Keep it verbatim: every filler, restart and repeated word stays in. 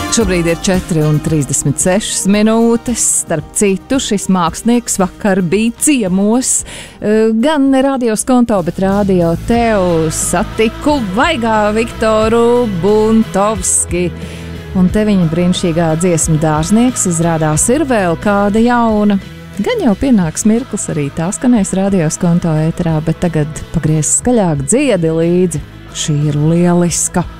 Šobrīd ir četri un trīsdesmit sešas minūtes. Starp citu, šis mākslinieks vakar bija ciemos. Gan ne Radio Skonto, bet Radio Tev satiku Vaigā Viktoru Buntovski. Un te viņa brīnišķīgā dziesma Dārznieks izrādās ir vēl kāda jauna. Gan jau pienāks mirklis, arī tā skanēs Radio Skonto ēterā, bet tagad pagriez skaļāk, dziedi līdzi. Šī ir lieliska.